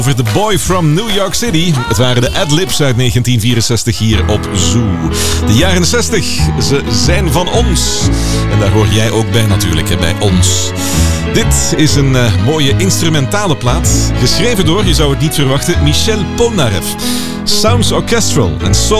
Over The Boy from New York City. Het waren de Ad-Libs uit 1964 hier op Zoo. De jaren 60, ze zijn van ons. En daar hoor jij ook bij natuurlijk, bij ons. Dit is een mooie instrumentale plaat. Geschreven door, je zou het niet verwachten, Michel Polnareff. Sounds Orchestral en Soul